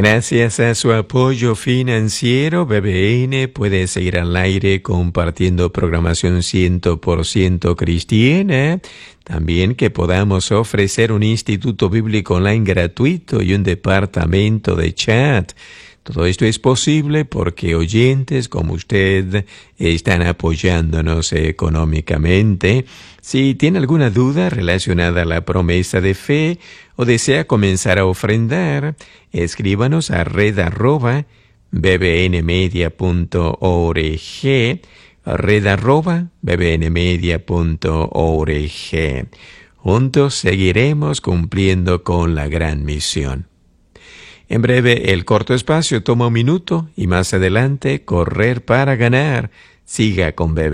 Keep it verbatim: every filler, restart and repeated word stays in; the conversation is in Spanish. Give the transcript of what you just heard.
Gracias a su apoyo financiero, B B N puede seguir al aire compartiendo programación cien por ciento cristiana. También que podamos ofrecer un instituto bíblico online gratuito y un departamento de chat. Todo esto es posible porque oyentes como usted están apoyándonos económicamente. Si tiene alguna duda relacionada a la promesa de fe o desea comenzar a ofrendar, escríbanos a red arroba bbnmedia punto org, red arroba bbnmedia punto org. Juntos seguiremos cumpliendo con la gran misión. En breve, el corto espacio toma un minuto y más adelante, correr para ganar. Siga con B B.